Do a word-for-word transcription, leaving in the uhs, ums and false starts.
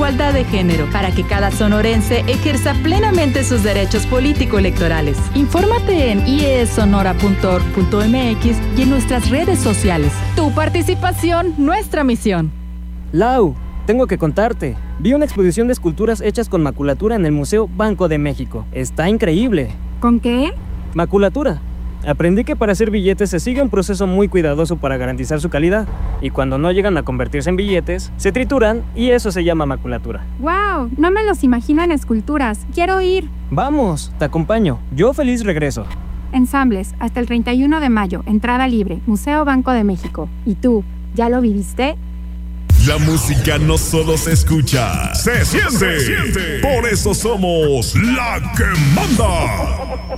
igualdad de género, para que cada sonorense ejerza plenamente sus derechos político-electorales. Infórmate en i e sonora punto org punto m x y en nuestras redes sociales. Tu participación, nuestra misión. Lau, tengo que contarte. Vi una exposición de esculturas hechas con maculatura en el Museo Banco de México. Está increíble. ¿Con qué? Maculatura. Aprendí que para hacer billetes se sigue un proceso muy cuidadoso para garantizar su calidad, y cuando no llegan a convertirse en billetes, se trituran y eso se llama maculatura. ¡Wow! No me los imagino en esculturas. ¡Quiero ir! Vamos, te acompaño. Yo feliz regreso. Ensambles, hasta el treinta y uno de mayo, entrada libre, Museo Banco de México. ¿Y tú, ya lo viviste? La música no solo se escucha, se siente. Se siente. Por eso somos La Que Manda.